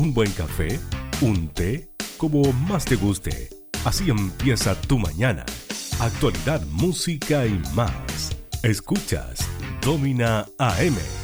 un buen café, un té, como más te guste. Así empieza tu mañana. Actualidad, música y más. Escuchas Domina AM.